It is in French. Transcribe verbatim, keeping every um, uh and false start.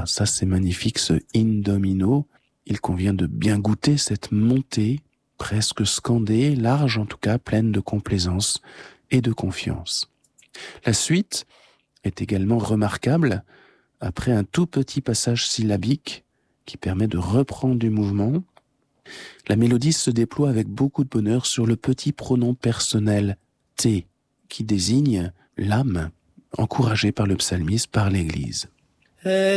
Ah, ça c'est magnifique, ce in domino. Il convient de bien goûter cette montée, presque scandée, large en tout cas, pleine de complaisance et de confiance. La suite est également remarquable, après un tout petit passage syllabique qui permet de reprendre du mouvement. La mélodie se déploie avec beaucoup de bonheur sur le petit pronom personnel « T » qui désigne l'âme encouragée par le psalmiste, par l'Église.